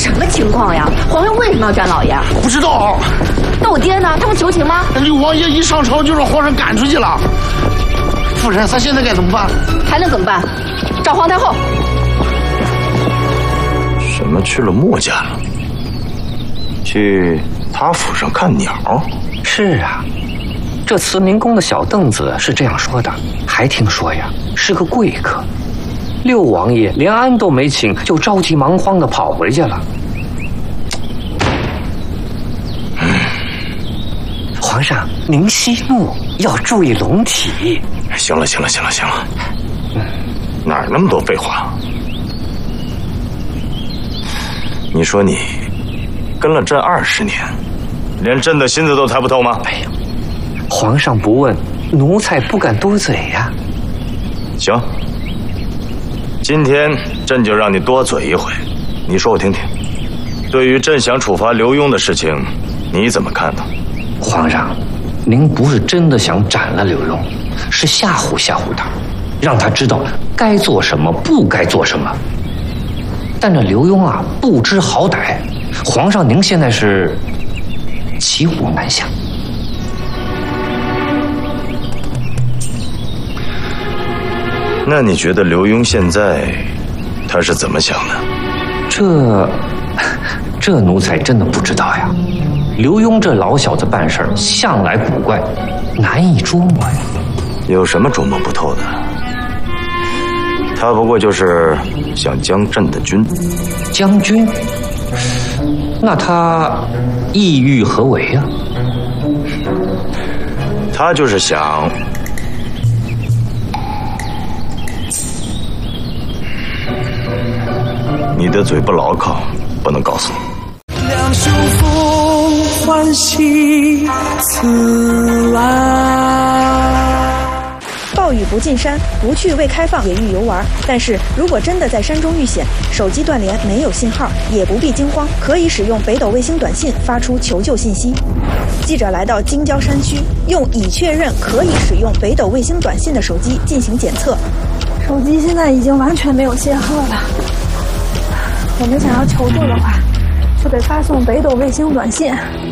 什么情况呀？皇上为什么要斩老爷？ 不知道。 那我爹呢？他们求情吗？ 六王爷一上朝就让皇上赶出去了。夫人，咱现在该怎么办？ 还能怎么办？找皇太后。 什么去了墨家了？去他府上看鸟？ 是啊，这慈明宫的小凳子是这样说的，还听说呀是个贵客。六王爷连安都没请，就着急忙慌地跑回去了。皇上，您息怒，要注意龙体。 行了，哪儿那么多废话？你说你跟了朕20年，连朕的心思都猜不透吗？ 哎呀，皇上不问，奴才不敢多嘴呀。 行，今天朕就让你多嘴一回，你说我听听。对于朕想处罚刘墉的事情，你怎么看呢？ 皇上，您不是真的想斩了刘墉，是吓唬他，让他知道该做什么，不该做什么。但这刘墉啊，不知好歹。皇上，您现在是骑虎难下。 那你觉得刘墉现在他是怎么想的？这奴才真的不知道呀。刘墉这老小子办事向来古怪，难以捉摸呀。 有什么捉摸不透的？他不过就是想将朕的军。 将军？那他意欲何为呀？ 他就是想你的嘴不牢靠，不能告诉你。两袖风欢喜此来。 暴雨不进山，不去未开放野域游玩。但是如果真的在山中遇险，手机断联没有信号，也不必惊慌，可以使用北斗卫星短信发出求救信息。记者来到京郊山区，用已确认可以使用北斗卫星短信的手机进行检测。 手机现在已经完全没有信号了。我们想要求助的话，就得发送北斗卫星短信。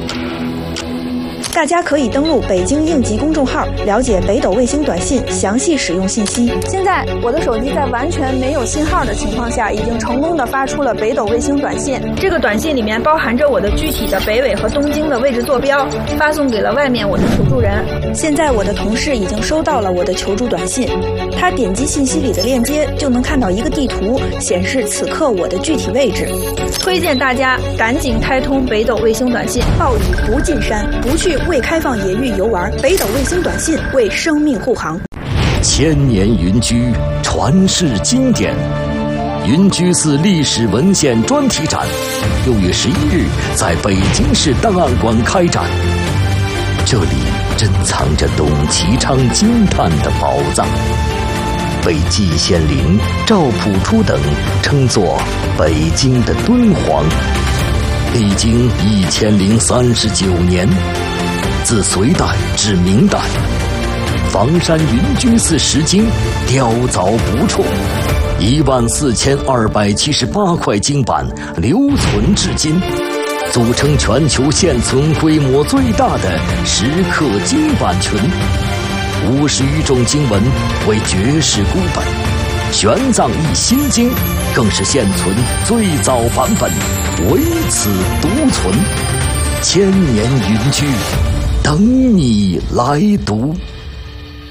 大家可以登录北京应急公众号，了解北斗卫星短信详细使用信息。 现在我的手机在完全没有信号的情况下，已经成功的发出了北斗卫星短信。这个短信里面包含着我的具体的北纬和东经的位置坐标，发送给了外面我的求助人。 现在我的同事已经收到了我的求助短信，他点击信息里的链接，就能看到一个地图，显示此刻我的具体位置。 推荐大家赶紧开通北斗卫星短信。 暴雨不进山，不去未开放野域游玩，北斗卫星短信为生命护航。 千年云居，传世经典。云居寺历史文献专题展6月11日在北京市档案馆开展，这里珍藏着董其昌惊叹的宝藏，被季羡林、赵朴初等称作北京的敦煌。历经1039年，自隋代至明代，房山云居寺石经雕凿不辍，14278块经版留存至今，组成全球现存规模最大的石刻经版群。50余种经文为绝世孤本，玄奘译心经更是现存最早版本，唯此独存。千年云居，等你来读。